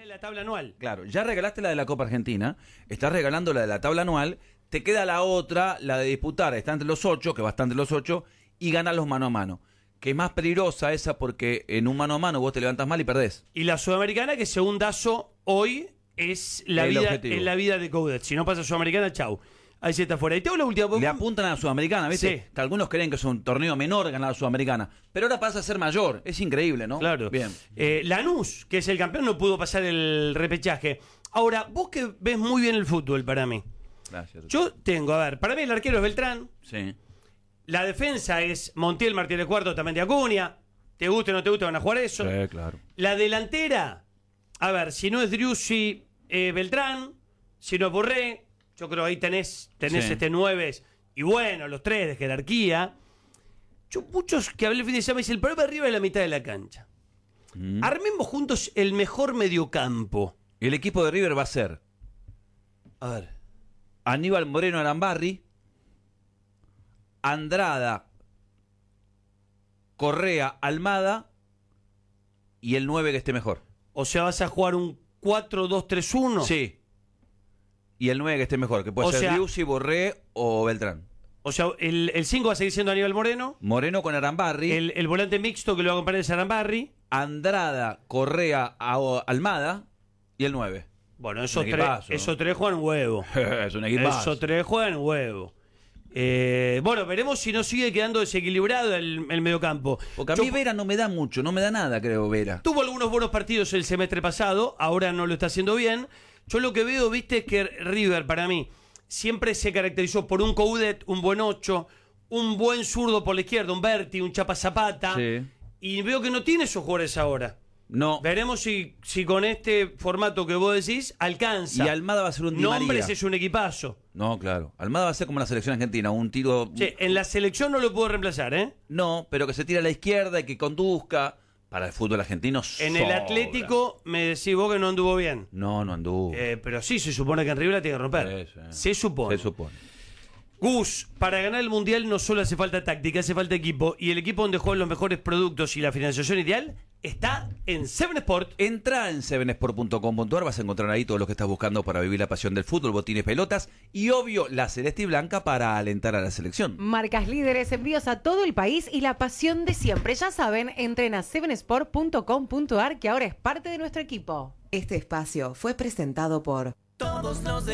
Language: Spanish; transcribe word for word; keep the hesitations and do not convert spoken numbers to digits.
de la tabla anual. Claro, ya regalaste la de la Copa Argentina, estás regalando la de la tabla anual, te queda la otra, la de disputar, está entre los ocho, que va a estar entre los ocho, y ganar los mano a mano. Que es más peligrosa esa porque en un mano a mano vos te levantas mal y perdés. Y la Sudamericana, que según Dazo, hoy es la, El vida, objetivo. es la vida de Coudet. Si no pasa Sudamericana, chau. Ahí se está fuera. Y te hago la última. Le apuntan a la Sudamericana, ¿viste? Sí. Que algunos creen que es un torneo menor ganar la Sudamericana. Pero ahora pasa a ser mayor. Es increíble, ¿no? Claro. Bien. Eh, Lanús, que es el campeón, no pudo pasar el repechaje. Ahora, vos que ves muy bien el fútbol para mí. Gracias. Yo tengo, a ver, para mí el arquero es Beltrán. Sí. La defensa es Montiel, Martínez Cuarto, también de Acuña. Te guste o no te guste, van a jugar eso. Sí, claro. La delantera, a ver, si no es Driussi, eh, Beltrán, si no es Borré, yo creo ahí tenés, tenés Sí. este nueve, y bueno, los tres de jerarquía. Yo, muchos que hablé el fin de semana me dicen, el problema arriba es la mitad de la cancha. Mm. Armemos juntos el mejor mediocampo. El equipo de River va a ser A ver. Aníbal Moreno Arambarri, Andrada, Correa, Almada y el nueve que esté mejor. O sea, vas a jugar un cuatro dos tres uno. Sí. Y el nueve que esté mejor, que puede O ser sea- Driussi, Borré o Beltrán. O sea, el cinco va a seguir siendo Aníbal Moreno. Moreno con Arambarri, El, el volante mixto que lo va a acompañar es Arambarri. Andrada, Correa, a- Almada y el nueve. Bueno, esos Un tres, equipazo, ¿no? esos tres juegan huevo. Es un equipazo. Esos tres juegan huevo. Eh, bueno, veremos si no sigue quedando desequilibrado el, el mediocampo. Porque a Yo- mí Vera no me da mucho, no me da nada, creo, Vera. Tuvo algunos buenos partidos el semestre pasado, ahora no lo está haciendo bien. Yo lo que veo, viste, es que River, para mí, siempre se caracterizó por un Coudet, un buen ocho, un buen zurdo por la izquierda, un Berti, un Chapa Zapata. Sí. Y veo que no tiene esos jugadores ahora. No. Veremos si, si con este formato que vos decís alcanza. Y Almada va a ser un Di Nombres María. es un equipazo. No, claro. Almada va a ser como la selección argentina, un tiro... Che, en la selección no lo puedo reemplazar, ¿eh? No, pero que se tire a la izquierda y que conduzca. Para el fútbol argentino En el sobra. Atlético me decís vos que no anduvo bien. No, no anduvo. Eh, pero sí, se supone que en River la tiene que romper. Sí, sí. Se supone. Se supone. Gus, para ganar el Mundial no solo hace falta táctica, hace falta equipo. Y el equipo donde juegan los mejores productos y la financiación ideal está en Seven Sport. Entra en seven sport punto com punto a r, vas a encontrar ahí todo lo que estás buscando para vivir la pasión del fútbol, botines, pelotas y obvio la celeste y blanca para alentar a la selección. Marcas líderes, envíos a todo el país y la pasión de siempre. Ya saben, entren a seven sport punto com punto a r que ahora es parte de nuestro equipo. Este espacio fue presentado por Todos los